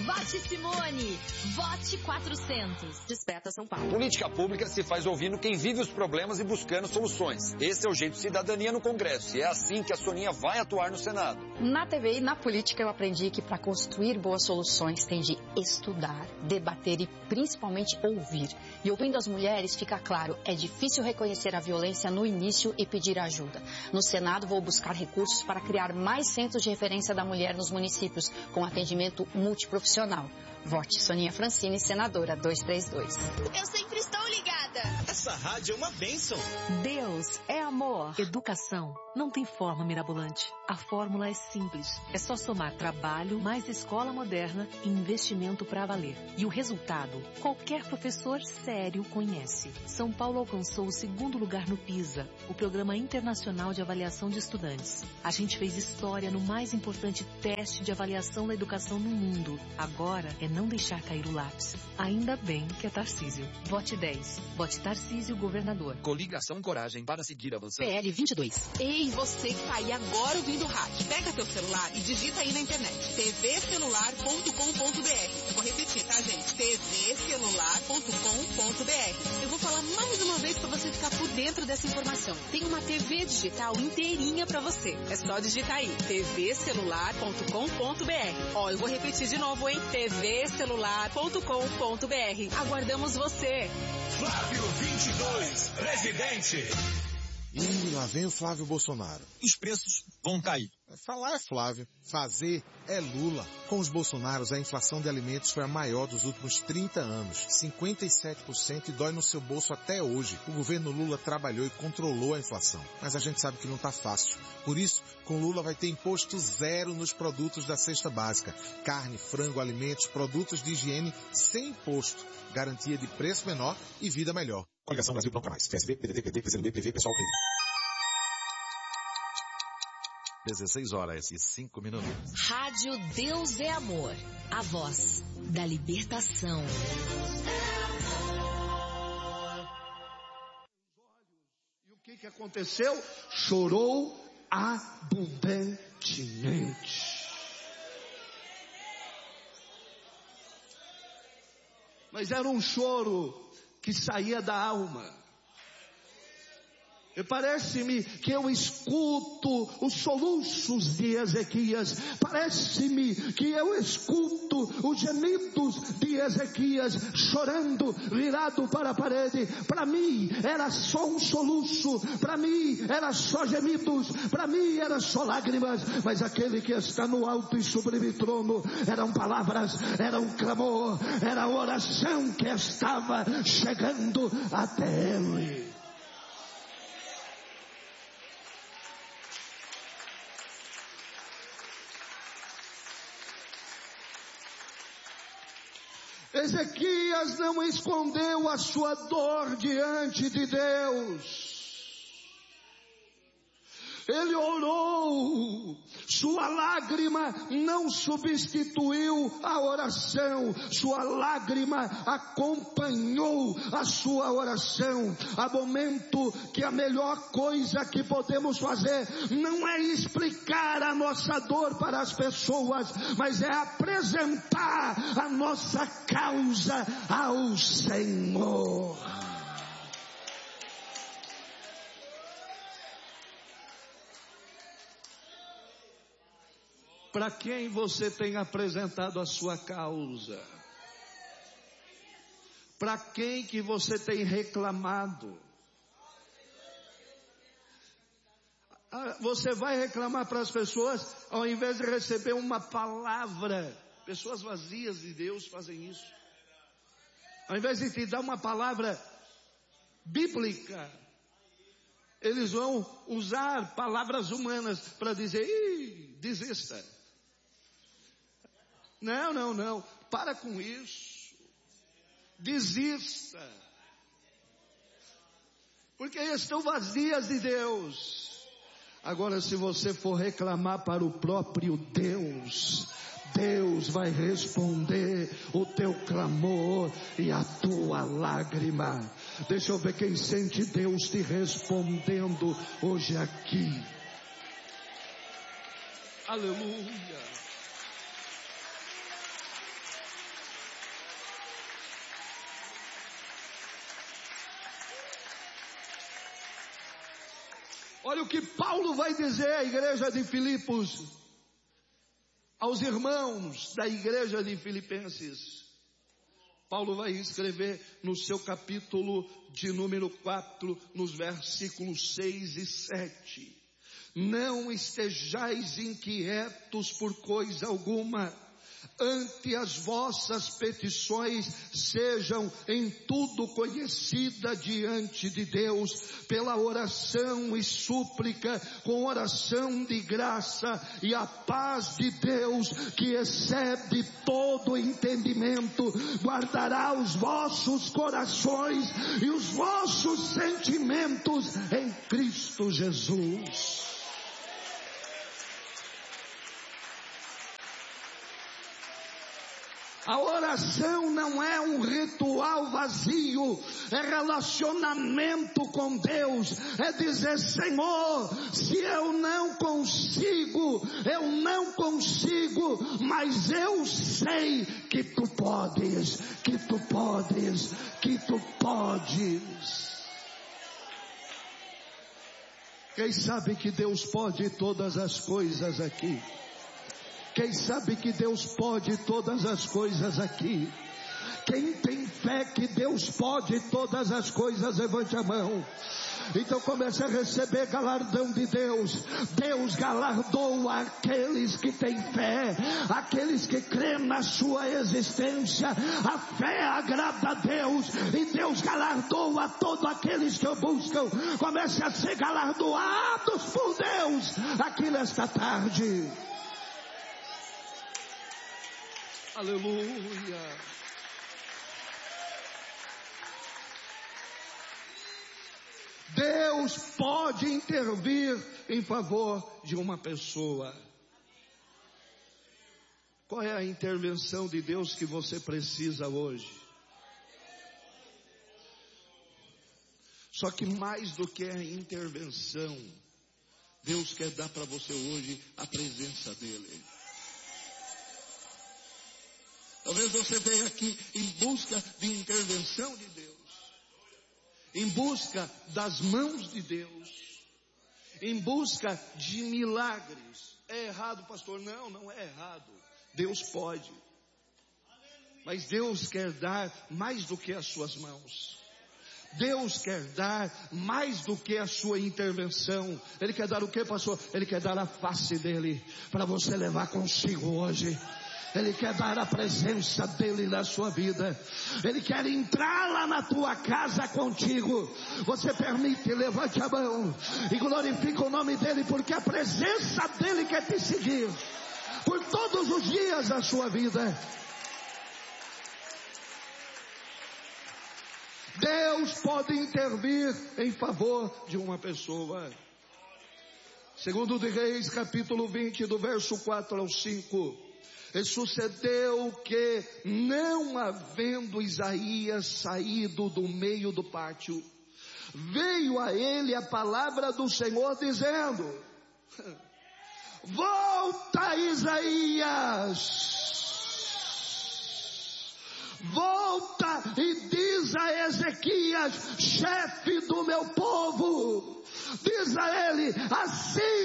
Vote Simone. Vote 400. Desperta São Paulo. Política pública se faz ouvindo quem vive os problemas e buscando soluções. Esse é o jeito de cidadania no Congresso. E é assim que a Soninha vai atuar no Senado. Na TV e na política eu aprendi que para construir boas soluções tem de estudar, debater e principalmente ouvir. E ouvindo as mulheres fica claro, é difícil reconhecer a violência no início e pedir ajuda. No Senado vou buscar recursos para criar mais centros de referência da mulher nos municípios, com atendimento multiprofissional. Vote Soninha Francini, senadora 232. Eu sempre estou ligada. Essa rádio é uma bênção. Deus é amor. Educação não tem forma mirabolante. A fórmula é simples. É só somar trabalho, mais escola moderna e investimento para valer. E o resultado, qualquer professor sério conhece. São Paulo alcançou o 2º lugar no PISA, o Programa Internacional de Avaliação de Estudantes. A gente fez história no mais importante teste de avaliação da educação no mundo. Agora é não deixar cair o lápis. Ainda bem que é Tarcísio. Vote 10. Vote Tarcísio, governador. Coligação Coragem para seguir avançando. PL 22. Ei, você que tá aí agora ouvindo o rádio, pega teu celular e digita aí na internet, tvcelular.com.br. Eu vou repetir, tá, gente? tvcelular.com.br. Eu vou falar mais uma vez para você ficar por dentro dessa informação. Tem uma TV digital inteirinha para você. É só digitar aí, tvcelular.com.br. Ó, eu vou repetir de novo, hein? tvcelular.com.br. Aguardamos você. Flávio 22, presidente. E lá vem o Flávio Bolsonaro. Os preços vão cair. Falar é Flávio, fazer é Lula. Com os Bolsonaros, a inflação de alimentos foi a maior dos últimos 30 anos. 57% e dói no seu bolso até hoje. O governo Lula trabalhou e controlou a inflação. Mas a gente sabe que não tá fácil. Por isso, com Lula vai ter imposto zero nos produtos da cesta básica. Carne, frango, alimentos, produtos de higiene sem imposto. Garantia de preço menor e vida melhor. Coligação Brasil Pronto Mais. PSB, PDT, PT, PCdoB, PV, Pessoal PV. 16h05. Rádio Deus é Amor. A voz da libertação. E o que aconteceu? Chorou abundantemente. Mas era um choro que saía da alma. E parece-me que eu escuto os soluços de Ezequias. Parece-me que eu escuto os gemidos de Ezequias chorando, virado para a parede. Para mim era só um soluço, para mim era só gemidos, para mim era só lágrimas. Mas aquele que está no alto e sublime trono, eram palavras, era um clamor, era a oração que estava chegando até ele. Ezequias não escondeu a sua dor diante de Deus. Ele orou, sua lágrima não substituiu a oração, sua lágrima acompanhou a sua oração. Há momento que a melhor coisa que podemos fazer não é explicar a nossa dor para as pessoas, mas é apresentar a nossa causa ao Senhor. Para quem você tem apresentado a sua causa? Para quem que você tem reclamado? Você vai reclamar para as pessoas, ao invés de receber uma palavra. Pessoas vazias de Deus fazem isso. Ao invés de te dar uma palavra bíblica, eles vão usar palavras humanas para dizer, desista. Não, para com isso. Desista. Porque estão vazias de Deus. Agora, se você for reclamar para o próprio Deus, Deus vai responder o teu clamor e a tua lágrima. Deixa eu ver quem sente Deus te respondendo hoje aqui. Aleluia. Olha o que Paulo vai dizer à igreja de Filipos, aos irmãos da igreja de Filipenses. Paulo vai escrever no seu capítulo de número 4, nos versículos 6 e 7. Não estejais inquietos por coisa alguma, ante as vossas petições sejam em tudo conhecidas diante de Deus, pela oração e súplica, com oração de graça, e a paz de Deus, que excede todo entendimento, guardará os vossos corações e os vossos sentimentos em Cristo Jesus. A oração não é um ritual vazio, é relacionamento com Deus, é dizer: Senhor, se eu não consigo, mas eu sei que tu podes, que tu podes, que tu podes. Quem sabe que Deus pode todas as coisas aqui? Quem sabe que Deus pode todas as coisas aqui? Quem tem fé que Deus pode todas as coisas, levante a mão. Então comece a receber galardão de Deus. Deus galardoa aqueles que têm fé, aqueles que creem na sua existência. A fé agrada a Deus, e Deus galardoa todos aqueles que o buscam. Comece a ser galardoados por Deus aqui nesta tarde. Aleluia. Deus pode intervir em favor de uma pessoa. Qual é a intervenção de Deus que você precisa hoje? Só que mais do que a intervenção, Deus quer dar para você hoje a presença dEle. Talvez você venha aqui em busca de intervenção de Deus, em busca das mãos de Deus, em busca de milagres. É errado, pastor? Não, não é errado. Deus pode. Mas Deus quer dar mais do que as suas mãos. Deus quer dar mais do que a sua intervenção. Ele quer dar o que, pastor? Ele quer dar a face dele para você levar consigo hoje. Ele quer dar a presença dele na sua vida. Ele quer entrar lá na tua casa contigo. Você permite, levante a mão e glorifica o nome dele, porque a presença dele quer te seguir por todos os dias da sua vida. Deus pode intervir em favor de uma pessoa. Segundo de Reis, capítulo 20, do verso 4 ao 5. E sucedeu que, não havendo Isaías saído do meio do pátio, veio a ele a palavra do Senhor dizendo: volta, Isaías, volta e diz a Ezequias, chefe do meu povo, diz a ele: assim